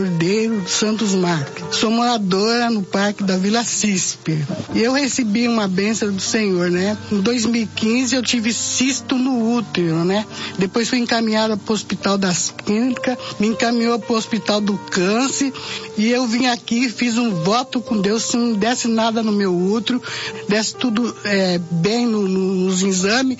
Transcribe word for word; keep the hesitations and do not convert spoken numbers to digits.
Cordeiro Santos Marques. Sou moradora no Parque da Vila Cisper. E eu recebi uma bênção do Senhor, né? Em dois mil e quinze eu tive cisto no útero, né? Depois fui encaminhada para o Hospital das Clínicas, me encaminhou para o Hospital do Câncer e eu vim aqui, fiz um voto com Deus, se não desse nada no meu útero, desse tudo é, bem no, no, nos exames,